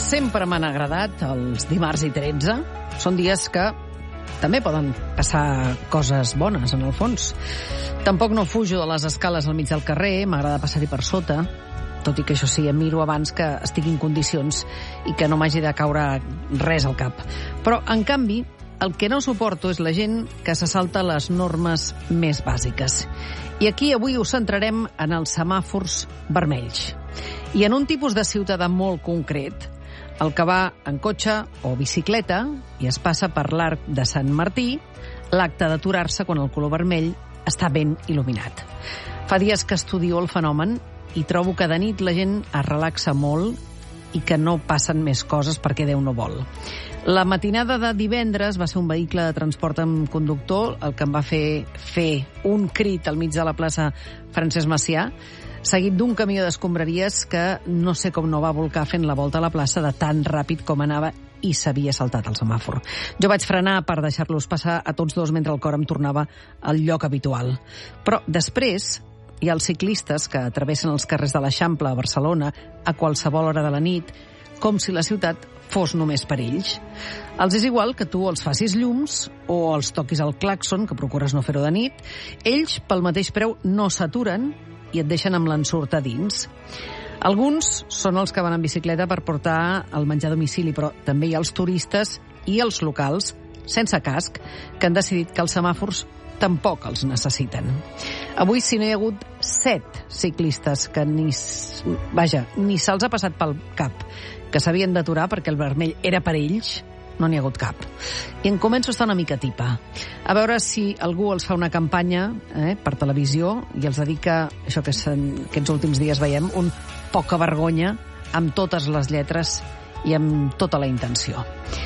sempre m'han agradat els dimarts i 13. Són dies que també poden passar coses bones, en el fons. Tampoc no fujo de les escales al mig del carrer, m'agrada passar-hi per sota, tot i que això sí, em miro abans que estigui en condicions i que no m'hagi de caure res al cap. Però, en canvi, el que no suporto és la gent que se salta les normes més bàsiques. I aquí avui us centrarem en els semàfors vermells. I en un tipus de ciutadà molt concret, el que va en cotxe o bicicleta i es passa per l'Arc de Sant Martí, l'acte d'aturar-se quan el color vermell està ben il·luminat. Fa dies que estudio el fenomen i trobo que de nit la gent es relaxa molt i que no passen més coses perquè Déu no vol. La matinada de divendres va ser un vehicle de transport amb conductor el que em va fer un crit al mig de la plaça Francesc Macià, seguit d'un camió d'escombraries que no sé com no va volcar fent la volta a la plaça de tan ràpid com anava i s'havia saltat el semàfor. Jo vaig frenar per deixar-los passar a tots dos mentre el cor em tornava al lloc habitual. Però després hi ha els ciclistes que travessen els carrers de l'Eixample a Barcelona a qualsevol hora de la nit, com si la ciutat fos només per ells. Els és igual que tu els facis llums o els toquis el clàxon, que procures no fer-ho de nit. Ells, pel mateix preu, no s'aturen i et deixen amb l'ensurt a dins. Alguns són els que van en bicicleta per portar el menjar a domicili, però també hi ha els turistes i els locals, sense casc, que han decidit que els semàfors tampoc els necessiten. Avui, si no hi ha hagut 7 ciclistes que ni se'ls ha passat pel cap que s'havien d'aturar perquè el vermell era per ells, no n'hi ha hagut cap. I em començo a estar una mica tipa. A veure si algú els fa una campanya per televisió i els dedica, això que aquests últims dies veiem, un poca vergonya amb totes les lletres i amb tota la intenció.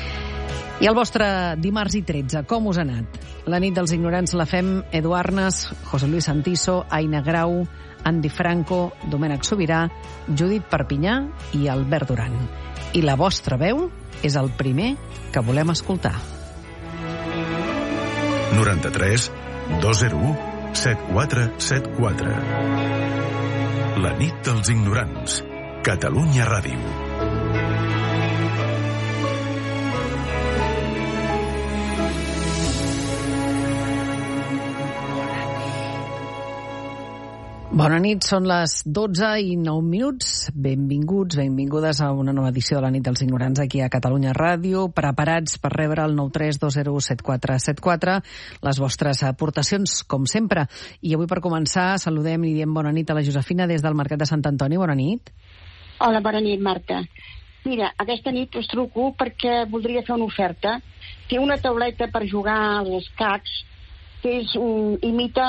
I el vostre dimarts i 13, com us ha anat? La nit dels ignorants la fem Edu Arnes, José Luis Santiso, Aina Grau, Andy Franco, Domènec Sobirà, Judit Perpinyà i Albert Duran. I la vostra veu és el primer que volem escoltar. 93 201 7474. La nit dels ignorants. Catalunya Ràdio. Bona nit, són les 12 i 9 minuts. Benvinguts, benvingudes a una nova edició de la nit dels ignorants aquí a Catalunya Ràdio, preparats per rebre el 932017474, les vostres aportacions, com sempre. I avui, per començar, saludem i diem bona nit a la Josefina des del Mercat de Sant Antoni. Bona nit. Hola, bona nit, Marta. Mira, aquesta nit us truco perquè voldria fer una oferta. Té una tauleta per jugar als escacs que imita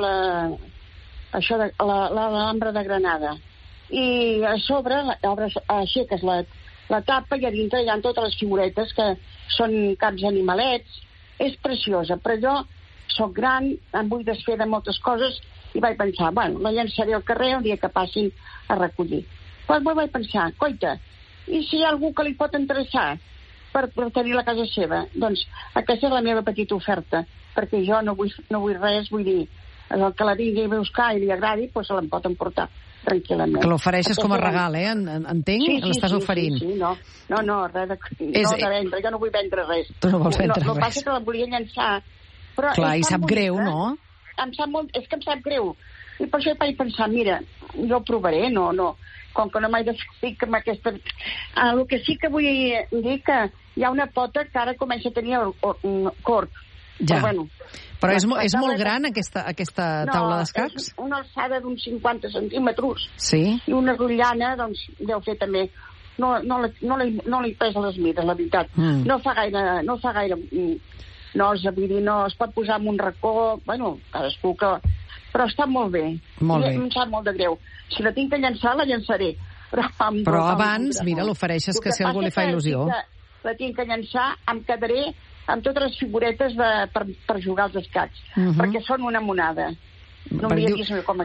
l'Alhambra de Granada. I a sobre aixeques la tapa i a dintre hi ha totes les figuretes que són caps animalets. És preciosa, però jo soc gran, em vull desfer de moltes coses i vaig pensar, bueno, la llançaré al carrer el dia que passin a recollir. Però vaig pensar, coita, i si hi ha algú que li pot interessar per tenir la casa seva? Doncs aquesta és la meva petita oferta, perquè jo no vull res, vull dir, el que la vingui a buscar i li agradi, doncs se l'en pot emportar tranquil·lament. Que l'ofereixes com a regal, entenc? Sí, l'estàs oferint. Sí, no, res de vendre, jo no vull vendre res. Tu no vols vendre res. El que passa que la volia llançar. Però clar, i sap greu, no? Em sap molt, és que em sap greu. I per això vaig pensar, mira, jo ho provaré, no, com que no m'he de fer amb aquesta... El que sí que vull dir que hi ha una pota que ara comença a tenir corc. Ja. Però és molt gran aquesta taula d'escacs? No, és una alçada d'uns 50 centímetres. Sí. I una rotllana, doncs, deu fer també. No li pesa les mides, la veritat. No fa gaire nosa, vull dir, no es pot posar en un racó, bueno, cadascú que... Però està molt bé. Molt bé. Em sap molt de greu. Si la tinc que llançar, la llançaré. Però abans, mira, l'ofereixes que si algú li fa il·lusió. La tinc que llançar, em quedaré amb totes les figuretes per jugar als escacs, perquè són una monada. No m'hi havia vist com